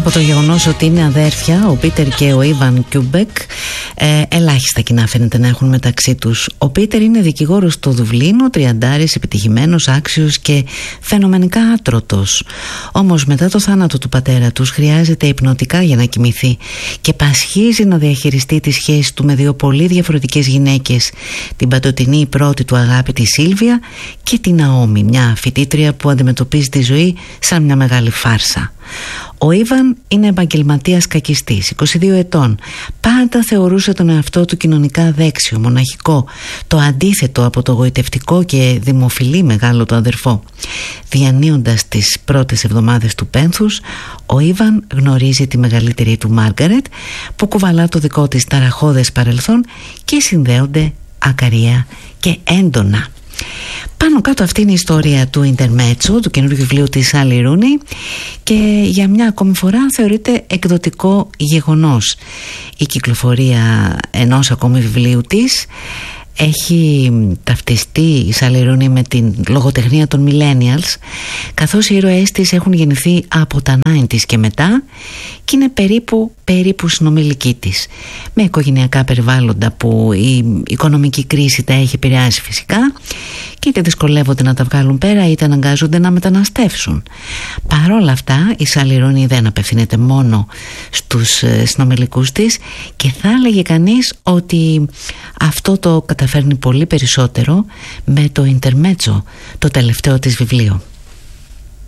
από το γεγονός ότι είναι αδέρφια, ο Πίτερ και ο Ιβαν Κιούμπεκ, ελάχιστα κοινά φαίνεται να έχουν μεταξύ τους. Ο Πίτερ είναι δικηγόρος στο Δουβλίνο, τριαντάρης, επιτυχημένος, άξιος και φαινομενικά άτρωτος. Όμως μετά το θάνατο του πατέρα τους χρειάζεται υπνοτικά για να κοιμηθεί και πασχίζει να διαχειριστεί τη σχέση του με δύο πολύ διαφορετικές γυναίκες, την παντοτινή πρώτη του αγάπη τη Σίλβια και την Ναόμι, μια φοιτήτρια που αντιμετωπίζει τη ζωή σαν μια μεγάλη φάρσα. Ο Ιβαν είναι επαγγελματίας κακιστής, 22 ετών. Πάντα θεωρούσε τον εαυτό του κοινωνικά δέξιο, μοναχικό, το αντίθετο από το γοητευτικό και δημοφιλή μεγάλο του αδερφό. Διανύοντας τις πρώτες εβδομάδες του πένθους, ο Ιβαν γνωρίζει τη μεγαλύτερη του Μάργαρετ, που κουβαλά το δικό της ταραχώδες παρελθόν και συνδέονται ακαριά και έντονα. Πάνω κάτω αυτή είναι η ιστορία του Ιντερμέτσο, του καινούργιου βιβλίου της Σάλι Ρούνι, και για μια ακόμη φορά θεωρείται εκδοτικό γεγονός η κυκλοφορία ενός ακόμη βιβλίου της. Έχει ταυτιστεί η Σάλι Ρούνι με την λογοτεχνία των millennials, καθώς οι ήρωές της έχουν γεννηθεί από τα 90s και μετά και είναι περίπου συνομιλικοί της, με οικογενειακά περιβάλλοντα που η οικονομική κρίση τα έχει επηρεάσει φυσικά και είτε δυσκολεύονται να τα βγάλουν πέρα είτε αναγκάζονται να μεταναστεύσουν. Παρόλα αυτά η Σάλι Ρούνι δεν απευθύνεται μόνο στους συνομιλικούς της και θα έλεγε κανείς ότι αυτό το καταφέρνει πολύ περισσότερο με το Ιντερμέτσο, το τελευταίο της βιβλίο.